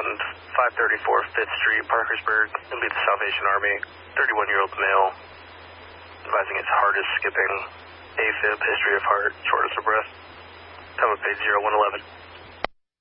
on 534 5th Street, Parkersburg. It'll be the Salvation Army, 31-year-old male, advising its heart is skipping, AFib, history of heart, shortness of breath. Time of page 0111.